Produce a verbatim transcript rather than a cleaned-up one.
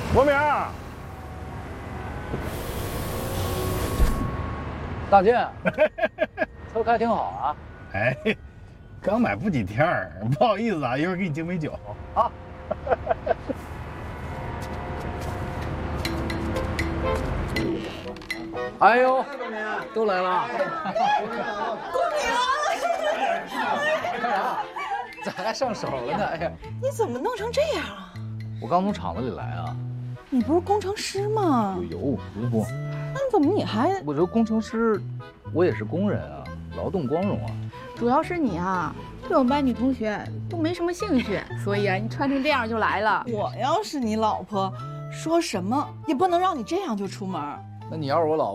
国明， 大健，车开挺好啊。 哎，刚买不几天儿，不好意思啊，一会儿给你敬杯酒啊。 哎呦，都来了。 公明， 干啥？咋还上手了呢？哎呀， 你怎么弄成这样啊？ 我刚从厂子里来啊。 你不是工程师吗？ 有有有不？ 那怎么你还…… 我这工程师，我也是工人啊，劳动光荣啊。 主要是你啊，对我们班女同学都没什么兴趣，所以啊，你穿成这样就来了。 我要是你老婆，说什么也不能让你这样就出门。 那你要是我老婆。